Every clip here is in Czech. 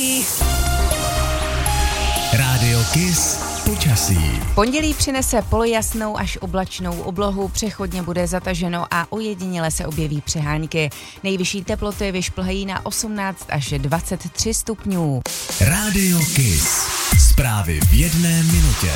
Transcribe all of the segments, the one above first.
pondělí. Rádio Kiss počasí. Pondělí přinese polojasnou až oblačnou oblohu, přechodně bude zataženo a ojediněle se objeví přehánky. Nejvyšší teploty vyšplhají na 18 až 23 stupňů. Rádio Kiss. Zprávy v jedné minutě.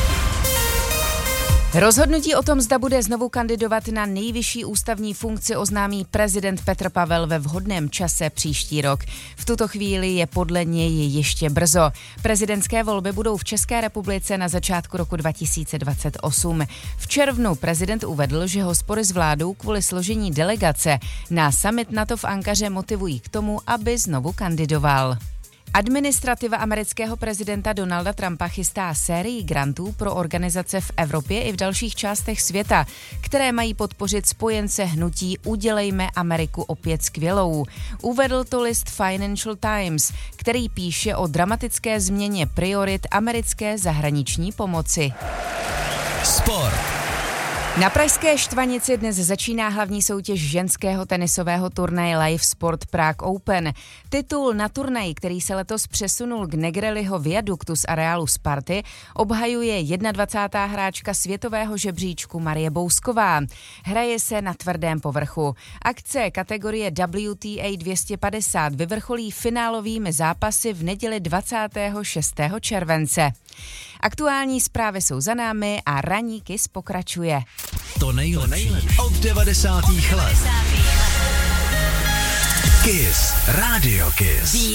Rozhodnutí o tom, zda bude znovu kandidovat na nejvyšší ústavní funkci, oznámí prezident Petr Pavel ve vhodném čase příští rok. V tuto chvíli je podle něj ještě brzo. Prezidentské volby budou v České republice na začátku roku 2028. V červnu prezident uvedl, že ho spory s vládou kvůli složení delegace na summit NATO v Ankaře motivují k tomu, aby znovu kandidoval. Administrativa amerického prezidenta Donalda Trumpa chystá sérii grantů pro organizace v Evropě i v dalších částech světa, které mají podpořit spojence hnutí Udělejme Ameriku opět skvělou. Uvedl to list Financial Times, který píše o dramatické změně priorit americké zahraniční pomoci. Sport. Na pražské Štvanici dnes začíná hlavní soutěž ženského tenisového turnaje Live Sport Prague Open. Titul na turnaji, který se letos přesunul k Negrelliho viaduktu z areálu Sparty, obhajuje 21. hráčka světového žebříčku Marie Bousková. Hraje se na tvrdém povrchu. Akce kategorie WTA 250 vyvrcholí finálovými zápasy v neděli 26. července. Aktuální zprávy jsou za námi a ranní Kiss pokračuje. To nejlepší od 90. let. Kiss. Rádio Kiss.